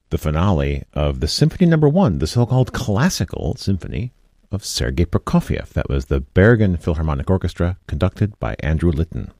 the finale of the Symphony No. 1, the so-called classical symphony of Sergei Prokofiev. That was the Bergen Philharmonic Orchestra, conducted by Andrew Litton.